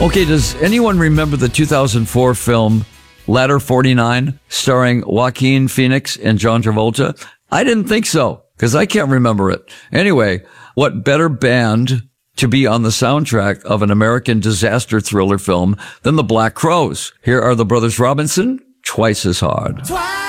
Okay, does anyone remember the 2004 film Ladder 49 starring Joaquin Phoenix and John Travolta? I didn't think so because I can't remember it. Anyway, what better band to be on the soundtrack of an American disaster thriller film than the Black Crowes? Here are the Brothers Robinson, Twice as Hard.